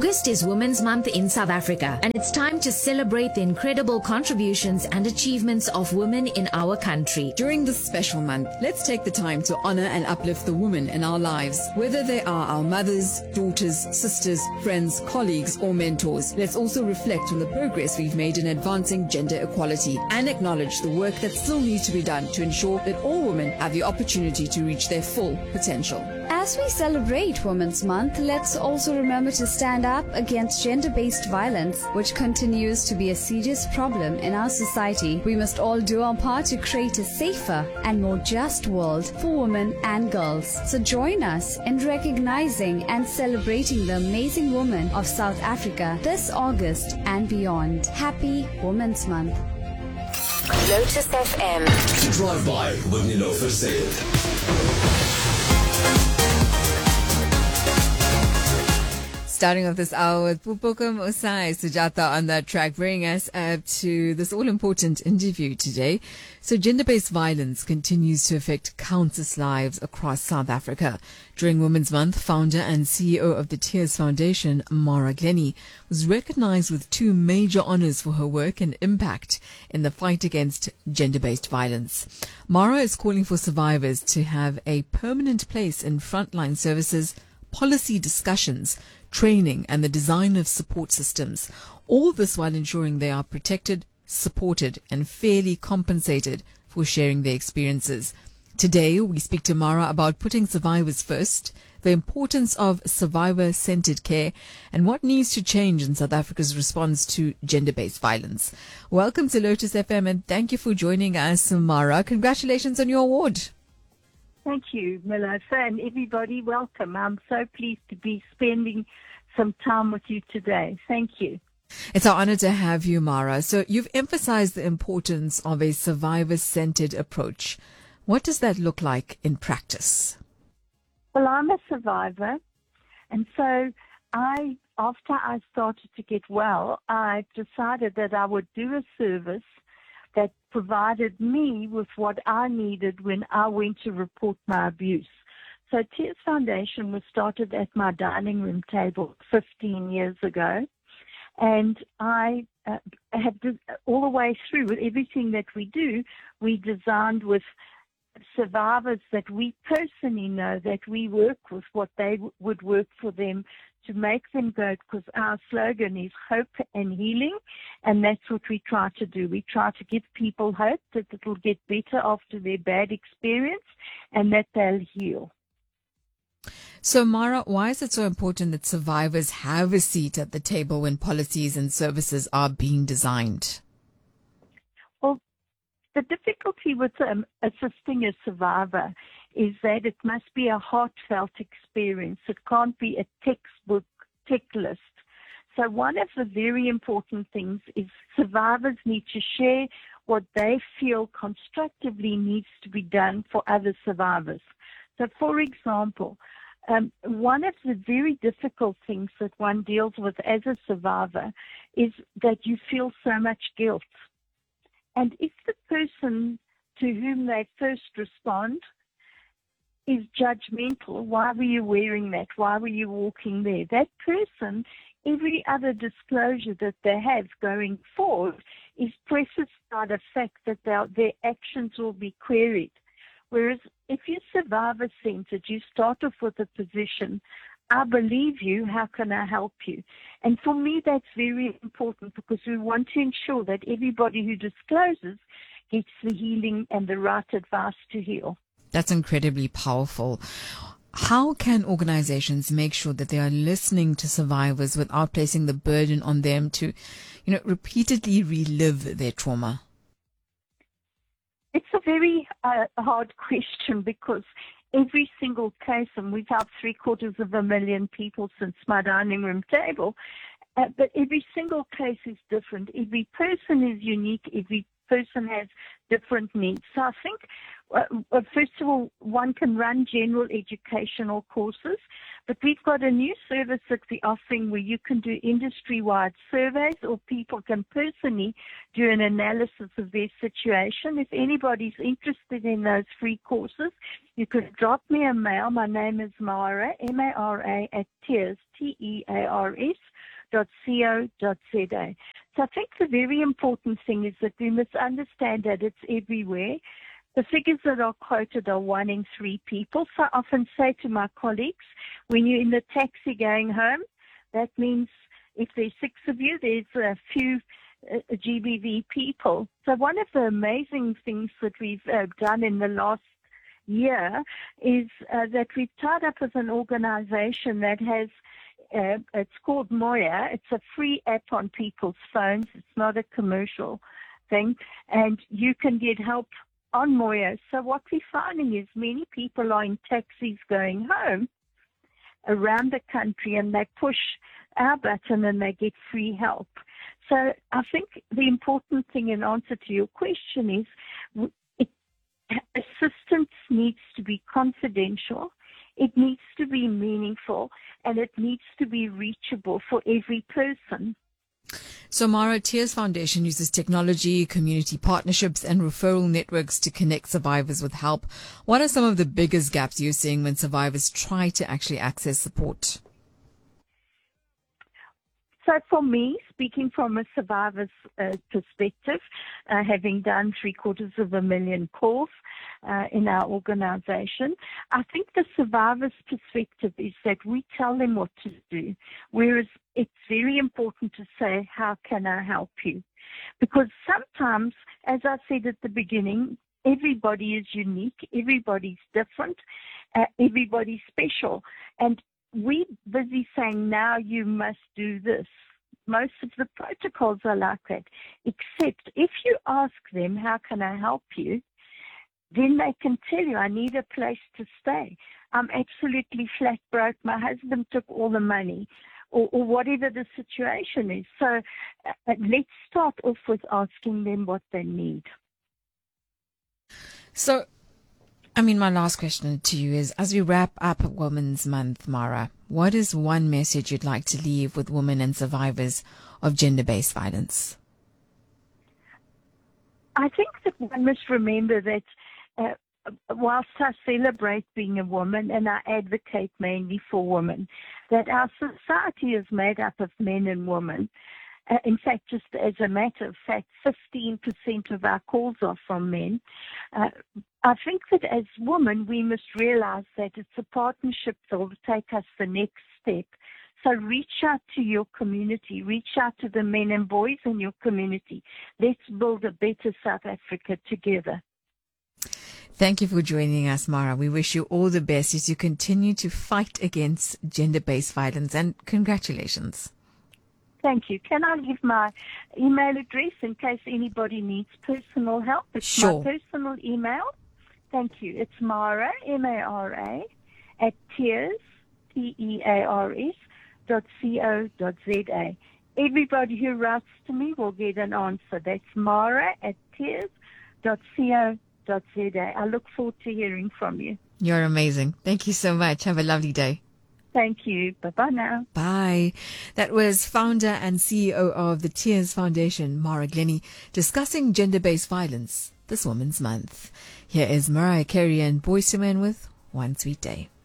August is Women's Month in South Africa, and it's time to celebrate the incredible contributions and achievements of women in our country. During this special month, let's take the time to honor and uplift the women in our lives, whether they are our mothers, daughters, sisters, friends, colleagues, or mentors. Let's also reflect on the progress we've made in advancing gender equality and acknowledge the work that still needs to be done to ensure that all women have the opportunity to reach their full potential. As we celebrate Women's Month, let's also remember to stand up against gender-based violence, which continues to be a serious problem in our society. We must all do our part to create a safer and more just world for women and girls. So join us in recognizing and celebrating the amazing women of South Africa this August and beyond. Happy Women's Month. Lotus FM. Drive by with Nilofer Sayed. Starting off this hour with Pupokum Osai Sujata on that track, bringing us up to this all-important interview today. So gender-based violence continues to affect countless lives across South Africa. During Women's Month, founder and CEO of the Tears Foundation, Mara Glenny, was recognized with 2 major honors for her work and impact in the fight against gender-based violence. Mara is calling for survivors to have a permanent place in frontline services, policy discussions, training and the design of support systems, all this while ensuring they are protected, supported and fairly compensated for sharing their experiences. Today, we speak to Mara about putting survivors first, the importance of survivor-centered care and what needs to change in South Africa's response to gender-based violence. Welcome to Lotus FM and thank you for joining us, Mara. Congratulations on your award. Thank you, Melissa, and everybody, welcome. I'm so pleased to be spending some time with you today. Thank you. It's our honor to have you, Mara. So you've emphasized the importance of a survivor-centered approach. What does that look like in practice? Well, I'm a survivor, and so after I started to get well, I decided that I would do a service that provided me with what I needed when I went to report my abuse. So Tears Foundation was started at my dining room table 15 years ago. And I have all the way through with everything that we do, we designed with survivors that we personally know that we work with, what they would work for them to make them go, because our slogan is hope and healing, and that's what we try to do. We try to give people hope that it will get better after their bad experience and that they'll heal. So, Mara, why is it so important that survivors have a seat at the table when policies and services are being designed? Well, the difficulty with assisting a survivor is that it must be a heartfelt experience. It can't be a textbook checklist. So one of the very important things is survivors need to share what they feel constructively needs to be done for other survivors. So, for example, one of the very difficult things that one deals with as a survivor is that you feel so much guilt. And if the person to whom they first respond is judgmental, why were you wearing that? Why were you walking there? That person, every other disclosure that they have going forward is prefaced by the fact that their actions will be queried. Whereas if you're survivor-centered, you start off with a position, I believe you, how can I help you? And for me, that's very important because we want to ensure that everybody who discloses gets the healing and the right advice to heal. That's incredibly powerful. How can organizations make sure that they are listening to survivors without placing the burden on them to, repeatedly relive their trauma? It's a very hard question because every single case, and we've helped 750,000 people since my dining room table, but every single case is different. Every person is unique. Every person has different needs. So I think, first of all, one can run general educational courses, but we've got a new service that we're offering where you can do industry-wide surveys or people can personally do an analysis of their situation. If anybody's interested in those free courses, you could drop me a mail. My name is Mara, M-A-R-A, at Tears, Tears, So I think the very important thing is that we must understand that it's everywhere. The figures that are quoted are 1 in 3 people. So I often say to my colleagues, when you're in the taxi going home, that means if there's 6 of you, there's a few GBV people. So one of the amazing things that we've done in the last year is that we've tied up with an organization that has, it's called Moya. It's a free app on people's phones. It's not a commercial thing. And you can get help on Moya. So what we're finding is many people are in taxis going home around the country, and they push our button and they get free help. So I think the important thing in answer to your question is assistance needs to be confidential, it needs to be meaningful, and it needs to be reachable for every person. So, Mara, Tears Foundation uses technology, community partnerships, and referral networks to connect survivors with help. What are some of the biggest gaps you're seeing when survivors try to actually access support? So for me, speaking from a survivor's perspective, having done 750,000 calls in our organization, I think the survivor's perspective is that we tell them what to do, whereas it's very important to say, how can I help you? Because sometimes, as I said at the beginning, everybody is unique, everybody's different, everybody's special, and we're busy saying, now you must do this. Most of the protocols are like that, except if you ask them, how can I help you? Then they can tell you, I need a place to stay. I'm absolutely flat broke. My husband took all the money, or whatever the situation is. So let's start off with asking them what they need. So, my last question to you is, as we wrap up Women's Month, Mara, what is one message you'd like to leave with women and survivors of gender-based violence? I think that one must remember that whilst I celebrate being a woman and I advocate mainly for women, that our society is made up of men and women. In fact, just as a matter of fact, 15% of our calls are from men. I think that as women, we must realize that it's a partnership that will take us the next step. So reach out to your community, reach out to the men and boys in your community. Let's build a better South Africa together. Thank you for joining us, Mara. We wish you all the best as you continue to fight against gender-based violence, and congratulations. Thank you. Can I give my email address in case anybody needs personal help? It's Sure. My personal email. Thank you. It's Mara, M-A-R-A, at tears, T-E-A-R-S, .co.za. Everybody who writes to me will get an answer. That's Mara at tears.co.za. I look forward to hearing from you. You're amazing. Thank you so much. Have a lovely day. Thank you. Bye-bye now. Bye. That was founder and CEO of the Tears Foundation, Mara Glenny, discussing gender-based violence this Women's Month. Here is Mariah Carey and Boyz II Men with One Sweet Day.